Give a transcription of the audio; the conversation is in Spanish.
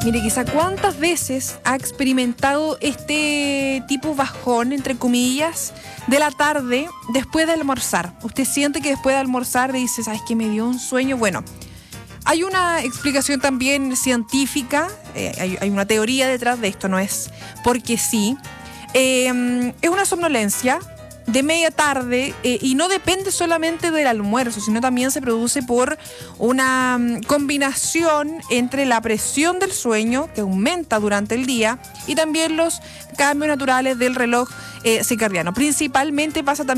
Mire, quizá cuántas veces ha experimentado este tipo bajón, entre comillas, de la tarde después de almorzar. Usted siente que después de almorzar dice, ¿sabes qué? Me dio un sueño. Bueno, hay una explicación también científica, hay una teoría detrás de esto, no es porque sí. Es una somnolencia de media tarde y no depende solamente del almuerzo, sino también se produce por una combinación entre la presión del sueño, que aumenta durante el día, y también los cambios naturales del reloj circadiano. Principalmente pasa también